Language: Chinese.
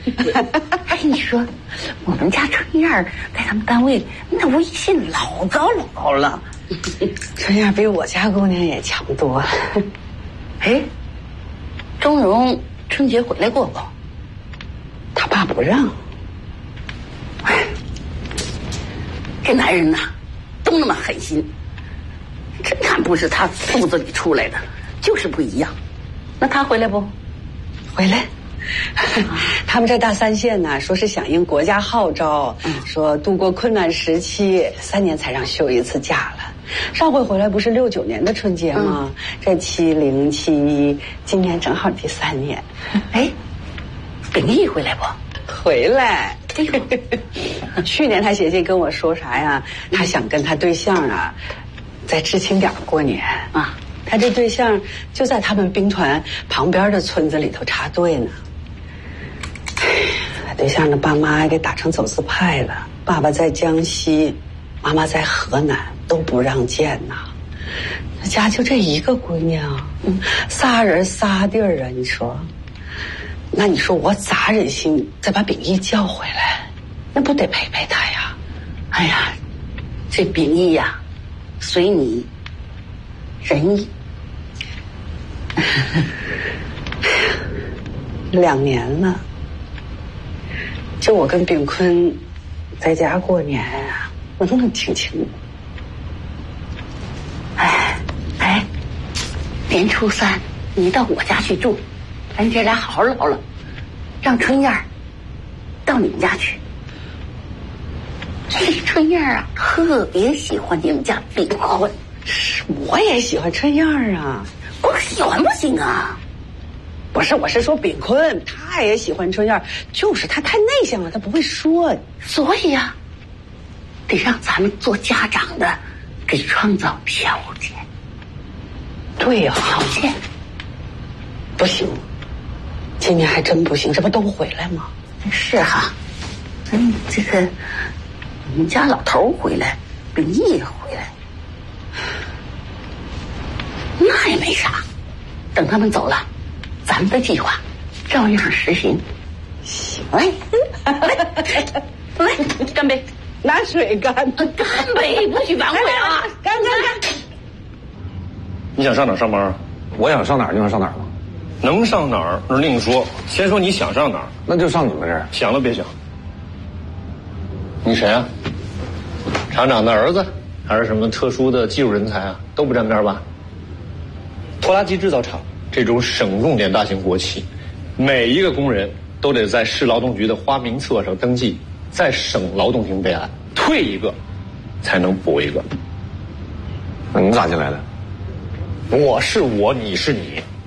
哎，你说我们家春燕在他们单位那威信老高了。 春燕比我家姑娘也强多了。 哎，钟荣春节回来过不？ 他爸不让。 哎，这男人呐，都那么狠心，真看不是他肚子里出来的，就是不一样。那他回来不？ 回来。他们这大三线呢，说是响应国家号召，说度过困难时期，3年才让休一次假了。上回回来不是69年的春节吗？这70、71，今年正好第3年。 哎，秉义回来不？ 回来。哎呦，去年他写信跟我说啥呀？他想跟他对象啊，在知青点过年啊。他这对象就在他们兵团旁边的村子里头插队呢。他对象的爸妈给打成走资派了，爸爸在江西，妈妈在河南，都不让见呐。他家就这一个姑娘，3人仨地儿啊，你说？那你说我咋忍心再把秉义叫回来？那不得陪陪他呀？ 哎呀，这秉义呀，随你仁义。 2年了，就我跟炳坤在家过年啊，冷冷清清的。 哎，年初3你到我家去住，咱姐俩好好唠唠，让春燕到你们家去。这春燕啊，特别喜欢你们家炳坤。 我也喜欢春燕啊， 光喜欢不行啊。 不是，我是说炳坤，他也喜欢春燕，就是他太内向了，他不会说。 所以呀，得让咱们做家长的给创造条件。 对呀， 条件不行，今年还真不行，这不都回来吗？ 是哈，这个我们家老头回来，秉义也回来，那也没啥。等他们走了，咱们的计划照样实行。 行， 来，干杯！ 拿水干， 干杯！不许反悔啊！ 干！ 你想上哪儿上班啊？ 我想上哪儿就能上哪儿吗？ 能上哪儿那另说，先说你想上哪儿。 那就上你们这儿。 想了别想。你谁啊？厂长的儿子，还是什么特殊的技术人才啊？都不沾边吧？拖拉机制造厂这种省重点大型国企，每一个工人都得在市劳动局的花名册上登记，在省劳动厅备案，退一个才能补一个。 那你咋进来的？ 我是我，你是你。